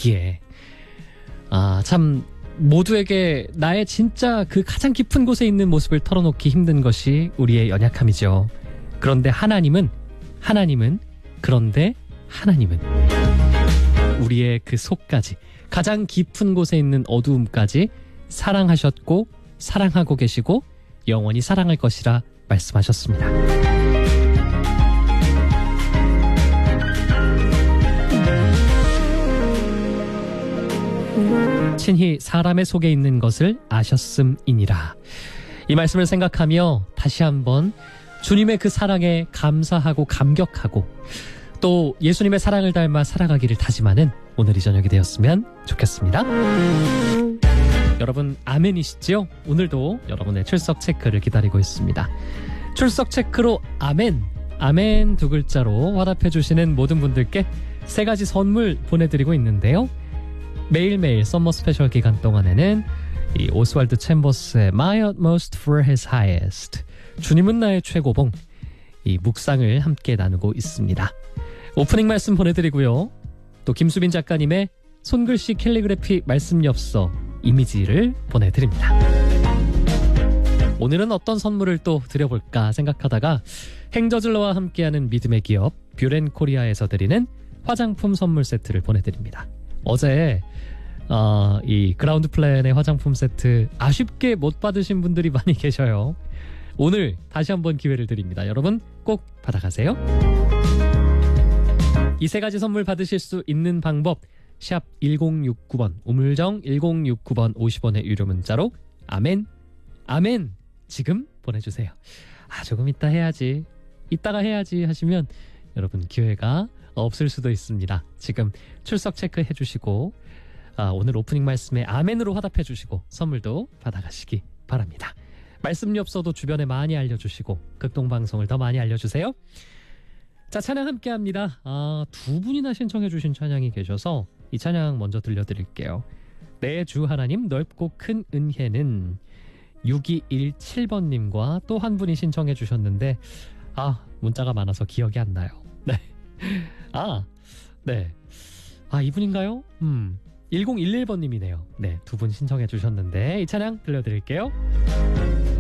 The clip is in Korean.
있기에 참 모두에게 나의 진짜 그 가장 깊은 곳에 있는 모습을 털어놓기 힘든 것이 우리의 연약함이죠. 그런데 하나님은 우리의 그 속까지, 가장 깊은 곳에 있는 어두움까지 사랑하셨고 사랑하고 계시고 영원히 사랑할 것이라 말씀하셨습니다. 친히 사람의 속에 있는 것을 아셨음이니라. 이 말씀을 생각하며 다시 한번 주님의 그 사랑에 감사하고 감격하고 또 예수님의 사랑을 닮아 살아가기를 다짐하는 오늘 이 저녁이 되었으면 좋겠습니다. 여러분 아멘이시죠? 오늘도 여러분의 출석 체크를 기다리고 있습니다. 출석 체크로 아멘 두 글자로 화답해 주시는 모든 분들께 3가지 선물 보내드리고 있는데요. 매일매일 썸머 스페셜 기간 동안에는 이 오스왈드 챔버스의 My Utmost for His Highest, 주님은 나의 최고봉, 이 묵상을 함께 나누고 있습니다. 오프닝 말씀 보내드리고요. 또 김수빈 작가님의 손글씨 캘리그래피 말씀 엽서 이미지를 보내드립니다. 오늘은 어떤 선물을 또 드려볼까 생각하다가 행저질러와 함께하는 믿음의 기업 뷰렌코리아에서 드리는 화장품 선물 세트를 보내드립니다. 어제 이 그라운드 플랜의 화장품 세트 아쉽게 못 받으신 분들이 많이 계셔요. 오늘 다시 한번 기회를 드립니다. 여러분 꼭 받아가세요. 이 3가지 선물 받으실 수 있는 방법, 샵 1069번, 우물정 1069번 50원의 유료 문자로 아멘 지금 보내주세요. 조금 이따가 해야지 하시면 여러분 기회가 없을 수도 있습니다. 지금 출석 체크해 주시고 오늘 오프닝 말씀에 아멘으로 화답해 주시고 선물도 받아가시기 바랍니다. 말씀 엽서도 주변에 많이 알려주시고 극동방송을 더 많이 알려주세요. 자, 찬양 함께합니다. 2분이나 신청해 주신 찬양이 계셔서 이 찬양 먼저 들려드릴게요. 내 주 하나님 넓고 큰 은혜는 6217번님과 또 한 분이 신청해 주셨는데 문자가 많아서 기억이 안 나요. 네. 네. 이분인가요? 1011번님이네요. 네, 2분 신청해 주셨는데 이 찬양 들려드릴게요.